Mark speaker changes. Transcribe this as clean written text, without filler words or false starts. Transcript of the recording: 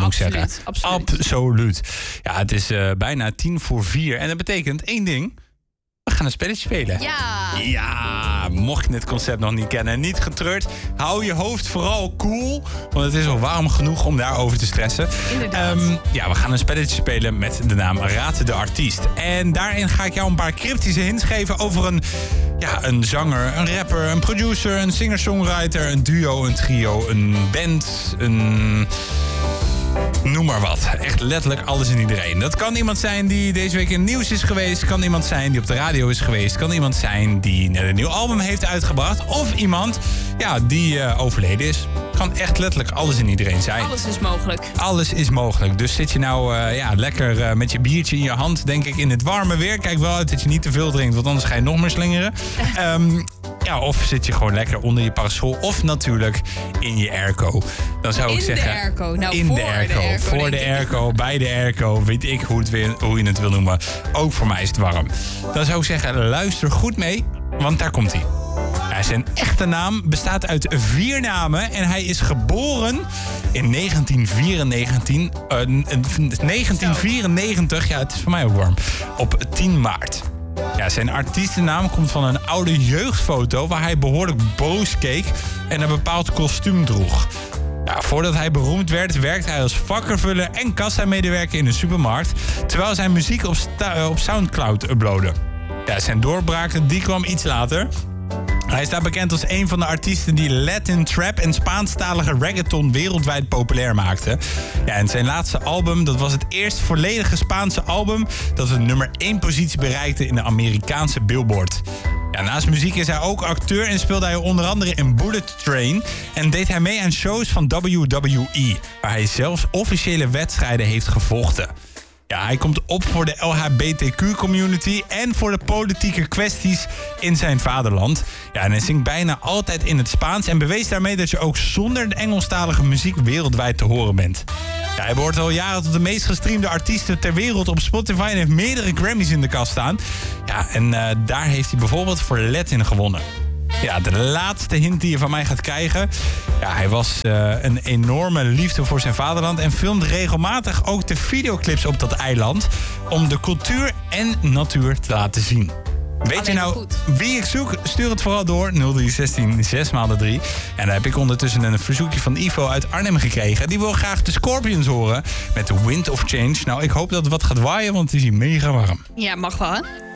Speaker 1: moet ik zeggen.
Speaker 2: Absoluut. Ja, het is bijna 3:50 en dat betekent één ding. We gaan een spelletje spelen. Ja, mocht je het concept nog niet kennen en niet getreurd, hou je hoofd vooral cool, want het is al warm genoeg om daarover te stressen.
Speaker 1: Inderdaad.
Speaker 2: We gaan een spelletje spelen met de naam Raad de Artiest. En daarin ga ik jou een paar cryptische hints geven over een zanger, een rapper, een producer, een singer-songwriter, een duo, een trio, een band, noem maar wat. Echt letterlijk alles en iedereen. Dat kan iemand zijn die deze week in het nieuws is geweest. Kan iemand zijn die op de radio is geweest. Kan iemand zijn die net een nieuw album heeft uitgebracht. Of iemand die overleden is. Kan echt letterlijk alles en iedereen zijn.
Speaker 1: Alles is mogelijk.
Speaker 2: Alles is mogelijk. Dus zit je nou lekker met je biertje in je hand, denk ik, in het warme weer. Kijk wel uit dat je niet te veel drinkt, want anders ga je nog meer slingeren. Of zit je gewoon lekker onder je parasol. Of natuurlijk in je airco. Dan zou ik zeggen...
Speaker 1: In de airco. Nou,
Speaker 2: in de airco. Voor de airco, bij de airco. Weet ik hoe je het wil noemen. Ook voor mij is het warm. Dan zou ik zeggen, luister goed mee. Want daar komt hij. Zijn echte naam bestaat uit 4 namen. En hij is geboren in 1994. Ja, het is voor mij ook warm. Op 10 maart. Ja, zijn artiestennaam komt van een oude jeugdfoto waar hij behoorlijk boos keek en een bepaald kostuum droeg. Ja, voordat hij beroemd werd, werkte hij als vakkenvuller en kassamedewerker in een supermarkt, terwijl zijn muziek op Soundcloud uploadde. Ja, zijn doorbraak die kwam iets later. Hij staat bekend als een van de artiesten die Latin trap en Spaanstalige reggaeton wereldwijd populair maakte. Ja, en zijn laatste album, dat was het eerst volledige Spaanse album dat de nummer 1 positie bereikte in de Amerikaanse Billboard. Ja, naast muziek is hij ook acteur en speelde hij onder andere in Bullet Train en deed hij mee aan shows van WWE, waar hij zelfs officiële wedstrijden heeft gevochten. Ja, hij komt op voor de LHBTQ-community en voor de politieke kwesties in zijn vaderland. Ja, en hij zingt bijna altijd in het Spaans en bewees daarmee dat je ook zonder de Engelstalige muziek wereldwijd te horen bent. Ja, hij behoort al jaren tot de meest gestreamde artiesten ter wereld op Spotify en heeft meerdere Grammys in de kast staan. Ja, en daar heeft hij bijvoorbeeld voor Latin gewonnen. Ja, de laatste hint die je van mij gaat krijgen. Ja, hij was een enorme liefde voor zijn vaderland en filmde regelmatig ook de videoclips op dat eiland om de cultuur en natuur te laten zien. Weet je nou wie ik zoek? Stuur het vooral door. 0316 6x3. En daar heb ik ondertussen een verzoekje van Ivo uit Arnhem gekregen. Die wil graag de Scorpions horen met The Wind of Change. Nou, ik hoop dat het wat gaat waaien, want het is hier mega warm.
Speaker 1: Ja, mag wel, hè?